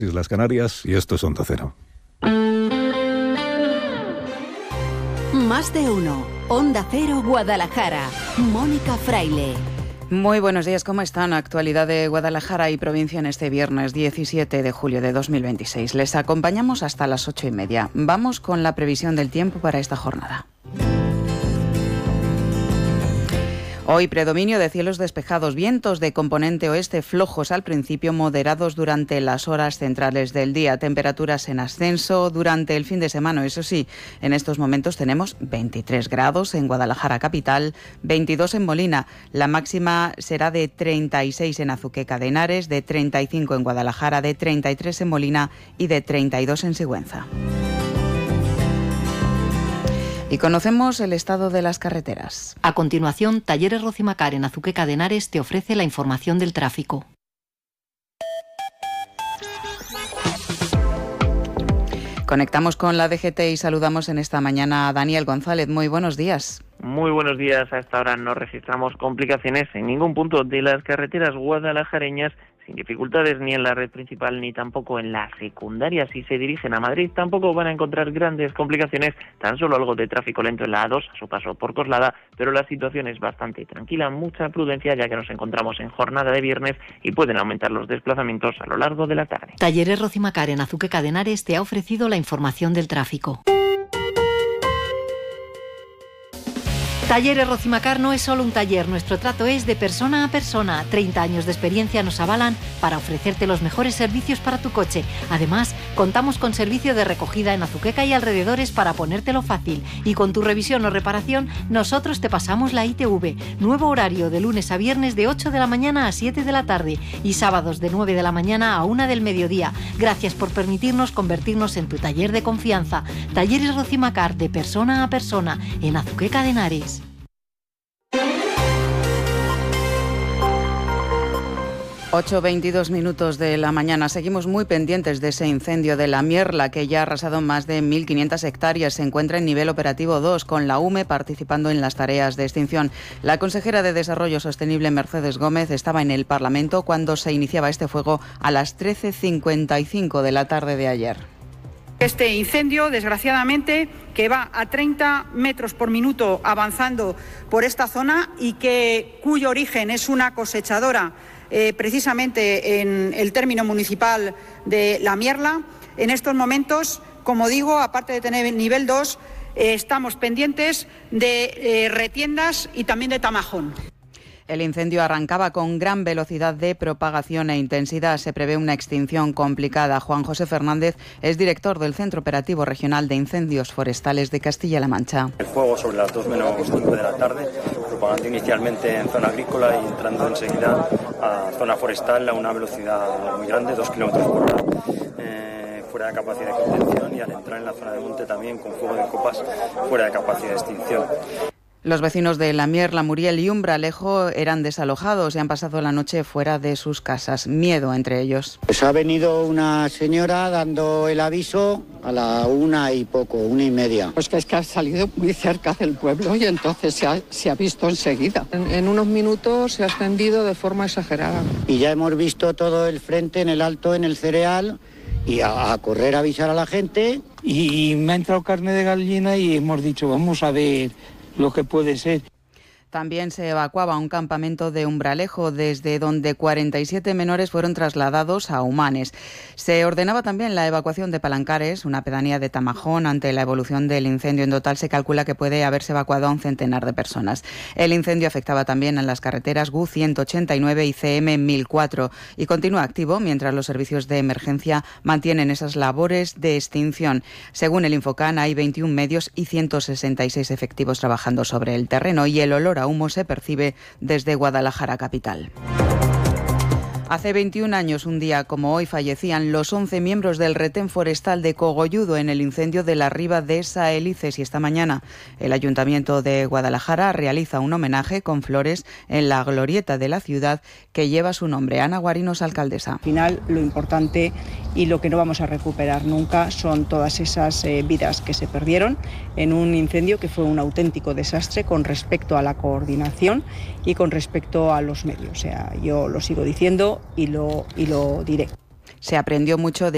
Islas Canarias, y esto es Onda Cero. Más de uno. Onda Cero, Guadalajara. Mónica Fraile. Muy buenos días, ¿cómo están? Actualidad de Guadalajara y provincia en este viernes 17 de julio de 2026. Les acompañamos hasta las 8:30. Vamos con la previsión del tiempo para esta jornada. Hoy predominio de cielos despejados, vientos de componente oeste flojos al principio, moderados durante las horas centrales del día. Temperaturas en ascenso durante el fin de semana. Eso sí, en estos momentos tenemos 23 grados en Guadalajara capital, 22 en Molina. La máxima será de 36 en Azuqueca de Henares, de 35 en Guadalajara, de 33 en Molina y de 32 en Sigüenza. Y conocemos el estado de las carreteras. A continuación, Talleres Rocimacar en Azuqueca de Henares te ofrece la información del tráfico. Conectamos con la DGT y saludamos en esta mañana a Daniel González. Muy buenos días. Muy buenos días. A esta hora no registramos complicaciones en ningún punto de las carreteras guadalajareñas, sin dificultades ni en la red principal ni tampoco en la secundaria. Si se dirigen a Madrid tampoco van a encontrar grandes complicaciones, tan solo algo de tráfico lento en la A2 a su paso por Coslada, pero la situación es bastante tranquila. Mucha prudencia ya que nos encontramos en jornada de viernes y pueden aumentar los desplazamientos a lo largo de la tarde. Talleres Rocimacar en Azuqueca de Henares te ha ofrecido la información del tráfico. Talleres Rocimacar no es solo un taller, nuestro trato es de persona a persona. 30 años de experiencia nos avalan para ofrecerte los mejores servicios para tu coche. Además, contamos con servicio de recogida en Azuqueca y alrededores para ponértelo fácil. Y con tu revisión o reparación, nosotros te pasamos la ITV. Nuevo horario de lunes a viernes de 8 de la mañana a 7 de la tarde y sábados de 9 de la mañana a 1 del mediodía. Gracias por permitirnos convertirnos en tu taller de confianza. Talleres Rocimacar, de persona a persona, en Azuqueca de Henares. 8:22 minutos de la mañana. Seguimos muy pendientes de ese incendio de la Mierla, que ya ha arrasado más de 1.500 hectáreas. Se encuentra en nivel operativo 2, con la UME participando en las tareas de extinción. La consejera de Desarrollo Sostenible, Mercedes Gómez, estaba en el Parlamento cuando se iniciaba este fuego a las 13:55 de la tarde de ayer. Este incendio, desgraciadamente, que va a 30 metros por minuto avanzando por esta zona y cuyo origen es una cosechadora precisamente en el término municipal de La Mierla. En estos momentos, como digo, aparte de tener nivel 2, estamos pendientes de retiendas y también de Tamajón. El incendio arrancaba con gran velocidad de propagación e intensidad. Se prevé una extinción complicada. Juan José Fernández es director del Centro Operativo Regional de Incendios Forestales de Castilla-La Mancha. El fuego sobre las 2:05 de la tarde, propagando inicialmente en zona agrícola y entrando enseguida a zona forestal a una velocidad muy grande, 2 kilómetros por hora. Fuera de capacidad de contención, y al entrar en la zona de monte también con fuego de copas fuera de capacidad de extinción. Los vecinos de La Mierla, Muriel y Umbralejo eran desalojados y han pasado la noche fuera de sus casas. Miedo entre ellos. Pues ha venido una señora dando el aviso a la 1:30. Pues que es que ha salido muy cerca del pueblo y entonces se ha visto enseguida. En unos minutos se ha extendido de forma exagerada. Y ya hemos visto todo el frente en el alto, en el cereal, y a correr a avisar a la gente. Y me ha entrado carne de gallina y hemos dicho, vamos a ver lo que puede ser. También se evacuaba un campamento de Umbralejo, desde donde 47 menores fueron trasladados a Humanes. Se ordenaba también la evacuación de Palancares, una pedanía de Tamajón, ante la evolución del incendio. En total se calcula que puede haberse evacuado a un centenar de personas. El incendio afectaba también a las carreteras GU 189 y CM 1004 y continúa activo mientras los servicios de emergencia mantienen esas labores de extinción. Según el Infocan, hay 21 medios y 166 efectivos trabajando sobre el terreno, y el olor a humo se percibe desde Guadalajara capital. Hace 21 años, un día como hoy, fallecían los 11 miembros del retén forestal de Cogolludo en el incendio de la Riba de Saelices, y esta mañana el Ayuntamiento de Guadalajara realiza un homenaje con flores en la glorieta de la ciudad que lleva su nombre. Ana Guarinos, alcaldesa. Al final, lo importante y lo que no vamos a recuperar nunca son todas esas vidas que se perdieron en un incendio que fue un auténtico desastre con respecto a la coordinación y con respecto a los medios. O sea, yo lo sigo diciendo y lo diré. Se aprendió mucho de